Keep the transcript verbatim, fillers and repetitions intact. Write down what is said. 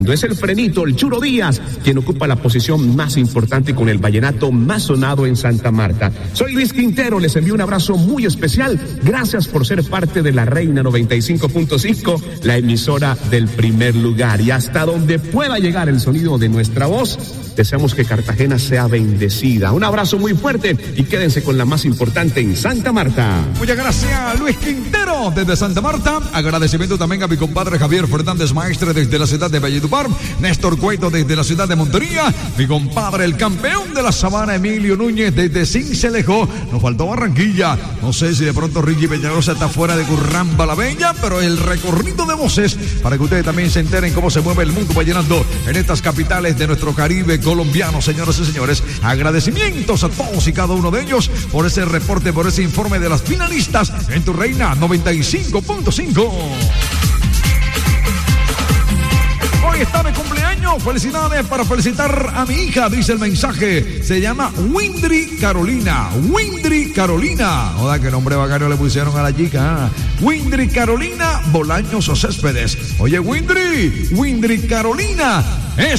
Es el Frenito, el Churo Díaz, quien ocupa la posición más importante con el vallenato más sonado en Santa Marta. Soy Luis Quintero, les envío un abrazo muy especial. Gracias por ser parte de la Reina noventa y cinco punto cinco, la emisora del primer lugar. Y hasta donde pueda llegar el sonido de nuestra voz, deseamos que Cartagena sea bendecida. Un abrazo muy fuerte y quédense con la más importante en Santa Marta. Muchas gracias, Luis Quintero, desde Santa Marta. Agradecimiento también a mi compadre Javier Fernández Maestre desde la ciudad de Valledupar. Néstor Cueto desde la ciudad de Montería. Mi compadre, el campeón de la Sabana, Emilio Núñez desde Cincelejo. Nos faltó Barranquilla. No sé si de pronto Ricky Peñalosa está fuera de Curramba la Bella, pero el recorrido de voces para que ustedes también se enteren cómo se mueve el mundo vallenato en estas capitales de nuestro Caribe colombiano, señoras y señores. Agradecimientos a todos y cada uno de ellos por ese reporte, por ese informe de las finalistas en tu Reina noventa y cinco punto cinco. Hoy está de cumpleaños, felicidades para felicitar a mi hija, dice el mensaje. Se llama Windry Carolina. Windry Carolina. Joda, qué nombre bacano le pusieron a la chica. ¿eh? Windry Carolina Bolaños o Céspedes. Oye, Windry, Windry Carolina. Es